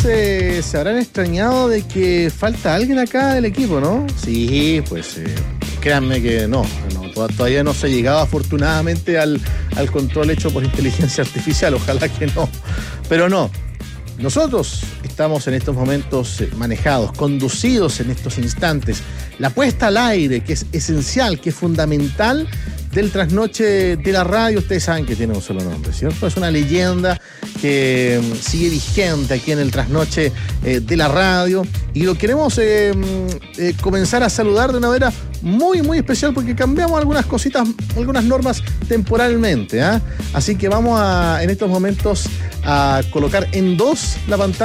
se habrán extrañado de que falta alguien acá del equipo, ¿no? Sí, pues créanme que no, todavía no se ha llegado afortunadamente al control hecho por inteligencia artificial, ojalá que no, pero no. Nosotros estamos en estos momentos manejados, conducidos en estos instantes. La puesta al aire, que es esencial, que es fundamental del trasnoche de la radio, ustedes saben que tiene un solo nombre, ¿cierto? Es una leyenda que sigue vigente aquí en el trasnoche de la radio y lo queremos comenzar a saludar de una manera muy, muy especial porque cambiamos algunas cositas, algunas normas temporalmente, ¿eh? Así que vamos en estos momentos a colocar en 2 la pantalla